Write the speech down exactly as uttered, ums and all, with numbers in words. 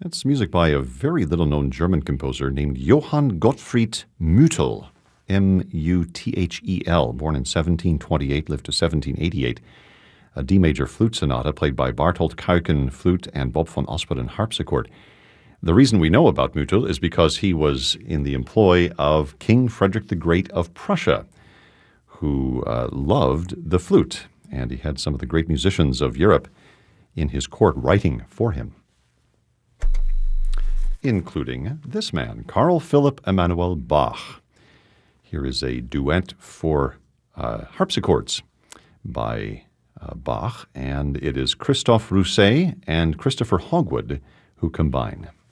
That's music by a very little-known German composer named Johann Gottfried Müthel, M U T H E L, born in seventeen twenty-eight, lived to seventeen eighty-eight. A D major flute sonata played by Barthold Kuiken flute and Bob von Ospelen harpsichord. The reason we know about Müthel is because he was in the employ of King Frederick the Great of Prussia, who uh, loved the flute, and he had some of the great musicians of Europe in his court writing for him, including this man, Carl Philipp Emanuel Bach. Here is a duet for uh, harpsichords by uh, Bach, and it is Christophe Rousset and Christopher Hogwood who combine.